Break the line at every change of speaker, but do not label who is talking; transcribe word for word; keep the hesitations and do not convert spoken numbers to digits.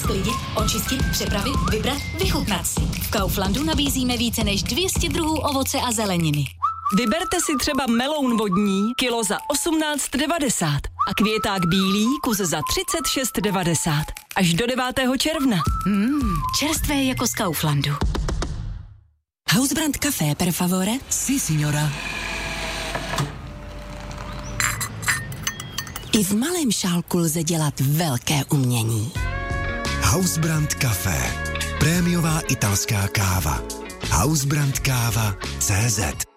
sklidit, očistit, připravit, vybrat, vychutnat si. V Kauflandu nabízíme více než dvě stě druhů ovoce a zeleniny.
Vyberte si třeba meloun vodní, kilo za osmnáct devadesát a květák bílý, kus za třicet šest devadesát. Až do devátého června.
Mmm, čerstvé jako z Kauflandu.
Hausbrand Café, per favore?
Si, signora.
I v malém šálku lze dělat velké umění.
Hausbrand Café. Prémiová italská káva. hausbrand káva tečka cé zet